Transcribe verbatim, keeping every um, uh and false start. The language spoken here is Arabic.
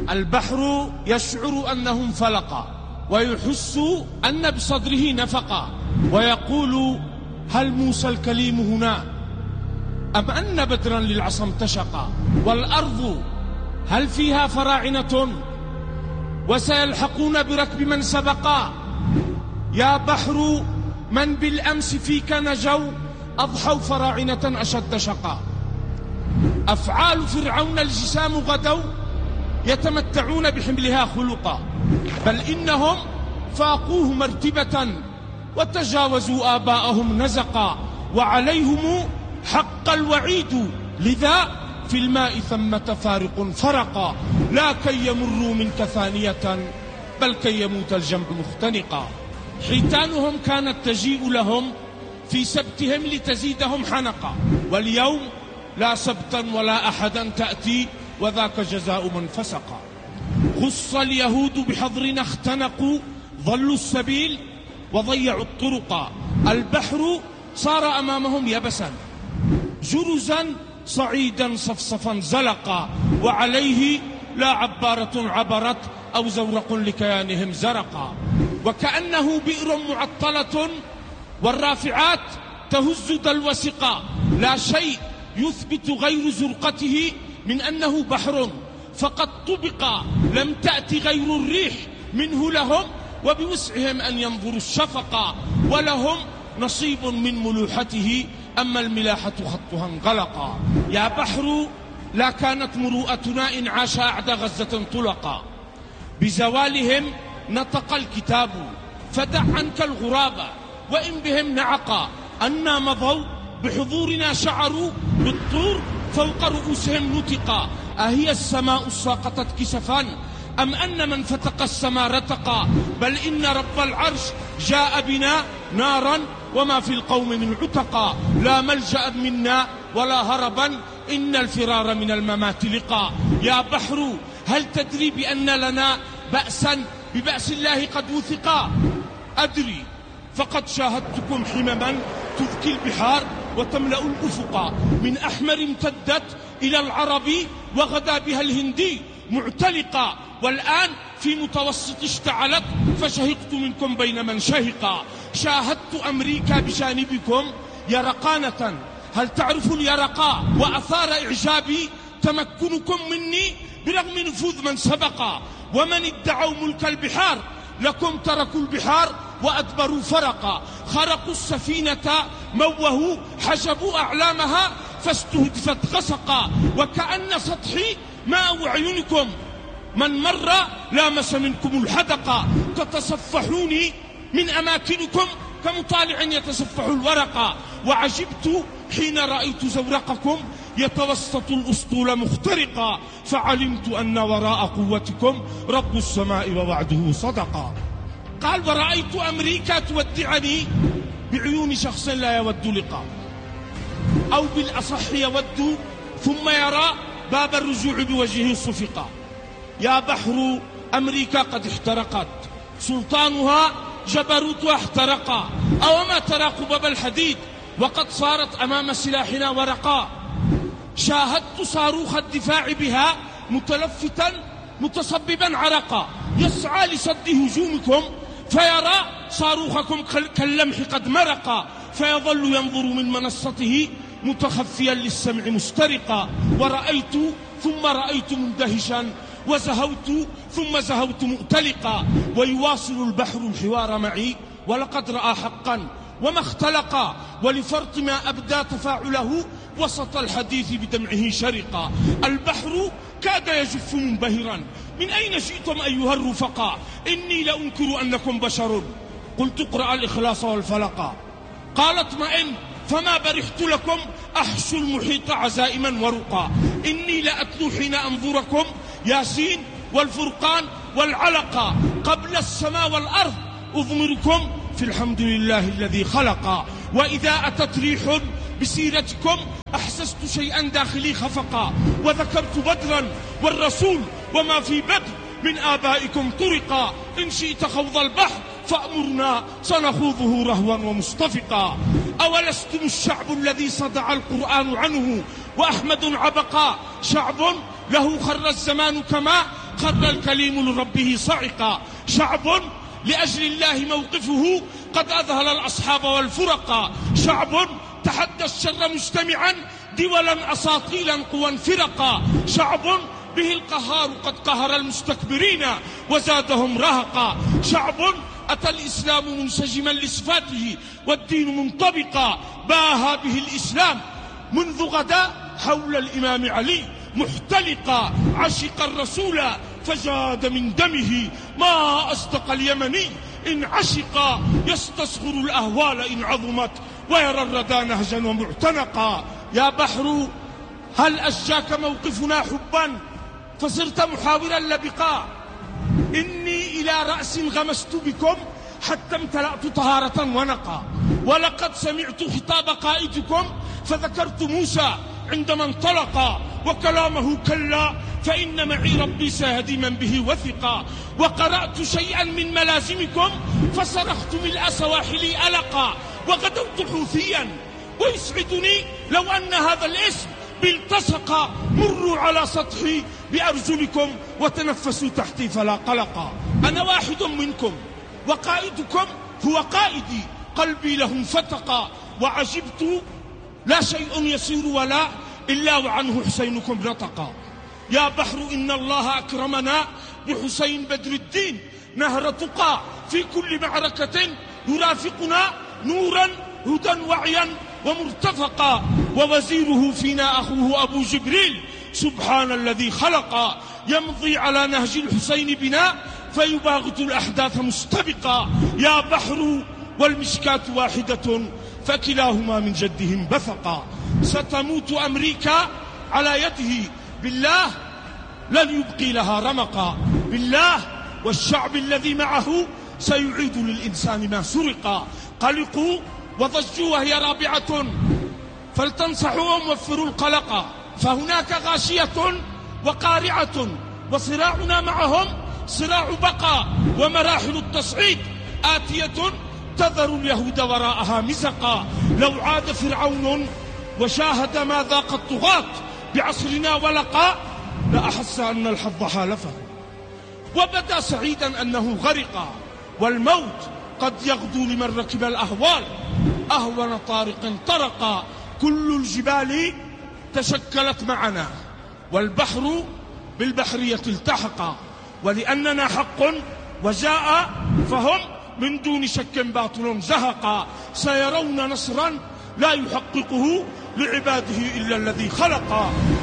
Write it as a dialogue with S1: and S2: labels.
S1: البحر يشعر أنه انفلق ويحس أن بصدره نفقا، ويقول: هل موسى الكليم هنا أم أن بدرا للعصا امتشقا؟ والأرض هل فيها فراعنة وسيلحقون بركب من سبقا؟ يا بحر من بالأمس فيك نجوا أضحوا فراعنة أشد شقا. أفعال فرعون الجسام غدوا يتمتعون بحملها خلقا، بل إنهم فاقوه مرتبة وتجاوزوا آباءهم نزقا، وعليهم حق الوعيد، لذا في الماء ثمة فارق فرقا، لا كي يمروا منك ثانية بل كي يموت الجنب مختنقا. حيتانهم كانت تجيء لهم في سبتهم لتزيدهم حنقا، واليوم لا سبتا ولا أحدا تأتي وذاك جزاء من فسقا. خص اليهود بحضرنا اختنقوا ضلوا السبيل وضيعوا الطرقا. البحر صار أمامهم يبسا جرزا صعيدا صفصفا زلقا، وعليه لا عبارة عبرت أو زورق لكيانهم زرقا. وكأنه بئر معطلة والرافعات تهز دلو سقا، لا شيء يثبت غير زرقته من أنه بحر فقد طبق، لم تأتي غير الريح منه لهم، وبوسعهم أن ينظروا الشفقا، ولهم نصيب من ملوحته، أما الملاحة خطها انغلقا. يا بحر لا كانت مروءتنا إن عاش أعدى غزة طلقا، بزوالهم نطق الكتاب فدع عنك الغرابة، وإن بهم نعقا أنا مضوا بحضورنا شعروا بالطور فوق رؤوسهم نطقا. أهي السماء ساقطت كسفا أم أن من فتق السماء رتقا؟ بل إن رب العرش جاء بنا نارا وما في القوم من عتقا، لا ملجأ منا ولا هربا إن الفرار من الممات لقا. يا بحر هل تدري بأن لنا بأسا ببأس الله قد وثقا؟ أدري فقد شاهدتكم حمما تذكي البحار وتملأ الأفق، من أحمر امتدت إلى العربي وغدا بها الهندي معتلقا، والآن في متوسط اشتعلت فشهقت منكم بين من شهقا. شاهدت أمريكا بجانبكم يرقانة، هل تعرف اليرقاء؟ وأثار إعجابي تمكنكم مني برغم نفوذ من سبقا، ومن ادعوا ملك البحار لكم تركوا البحار وأدبروا فرقا. خرقوا السفينة موهوا حجبوا أعلامها فاستهدفت غسقا، وكأن سطحي ماء أعينكم من مر لامس منكم الحدقا. تتصفحوني من أماكنكم كمطالع يتصفح الورقا، وعجبت حين رأيت زورقكم يتوسط الأسطول مخترقا، فعلمت أن وراء قوتكم رب السماء ووعده صدقا. قال: ورأيت أمريكا تودعني بعيون شخص لا يود لقاء، أو بالأصح يود ثم يرى باب الرجوع بوجهه صفقا. يا بحر أمريكا قد احترقت، سلطانها جبروتها احترقا، أوما ترى قبب الحديد وقد صارت أمام سلاحنا ورقا. شاهدت صاروخ الدفاع بها متلفتا متصببا عرقا، يسعى لصد هجومكم فيرى صاروخكم كاللمح قد مرقا، فيظل ينظر من منصته متخفيا للسمع مسترقا. ورأيت ثم رأيت مندهشا، وزهوت ثم زهوت مؤتلقا. ويواصل البحر الحوار معي ولقد رأى حقا وما اختلقا، ولفرط ما أبدى تفاعله وسط الحديث بدمعه شرقا. البحر كاد يجف منبهرا: من أين جئتم أيها الرفقا؟ إني لأنكر أنكم بشر. قلت: اقرأ الإخلاص والفلقا. قالت: ما إن فما برحت لكم أحشو المحيط عزائما ورقا. إني لأتلو حين أنظركم ياسين والفرقان والعلقا، قبل السماء والأرض أضمركم في الحمد لله الذي خلقا. وإذا أتت ريح بسيرتكم أحسست شيئا داخلي خفقا، وذكرت بدرا والرسول وما في بدر من آبائكم طرقا. إن شئت خوض البحر فأمرنا سنخوضه رهوا ومستفقا. أولستم الشعب الذي صدع القرآن عنه وأحمد عبقا، شعب له خر الزمان كما خر الكليم لربه صعقا. شعب لأجل الله موقفه قد أذهل الأصحاب والفرقا. شعب تحدى الشر مجتمعا دولا أساطيلا قوى فرقا. شعب به القهار قد قهر المستكبرين وزادهم رهقا. شعب أتى الإسلام منسجما لصفاته والدين منطبقا. باها به الإسلام منذ غدا حول الإمام علي محتلقا. عشق الرسول فجاد من دمه ما أصدق اليمني إن عشقا. يستصغر الأهوال إن عظمت ويرى الردى نهجا ومعتنقا. يا بحر هل أشجاك موقفنا حبا فصرت محاورا لبقا. إني إلى رأس غمست بكم حتى امتلأت طهارة ونقا. ولقد سمعت خطاب قائدكم فذكرت موسى عندما انطلقا. وكلامه كلا فإن معي ربي سيهدي من به وثقا. وقرأت شيئا من ملازمكم فصرخت ملء سواحلي ألقا. وغدوت حوثيا ويسعدني لو أن هذا الاسم بالتصق. مروا على سطحي بأرجلكم وتنفسوا تحتي فلا قلقا. أنا واحد منكم وقائدكم هو قائدي قلبي له انفتقا. وعجبت لا شيء يسير ولا إلا وعنه حسينكم نطقا. يا بحر إن الله أكرمنا بحسين بدر الدين نهر تقى. في كل معركة يرافقنا نورا هدى وعيا ومرتفقا. ووزيره فينا أخوه أبو جبريل سبحان الذي خلق. يمضي على نهج الحسين بنا فيباغت الأحداث مستبقا. يا بحر والمشكاة واحدة فكلاهما من جدهم بثقا. ستموت أمريكا على يده بالله لن يبقي لها رمقا. بالله والشعب الذي معه سيعيد للإنسان ما سرقا. قلقوا وضجوا وهي رابعة فلتنصحوا ووفروا القلق. فهناك غاشية وقارعة وصراعنا معهم صراع بقى. ومراحل التصعيد آتية تذر اليهود وراءها مزقا. لو عاد فرعون وشاهد ما ذاق الطغاة بعصرنا ولقى لأحس أن الحظ حالفه. وبدا سعيدا أنه غرق. والموت قد يغدو لمن ركب الأهوال أهون طارق طرقا. كل الجبال تشكلت معنا والبحر بالبحرية التحقا. ولأننا حق وجاء فهم من دون شك باطل زهقا. سيرون نصرا لا يحققه لعباده إلا الذي خلقا.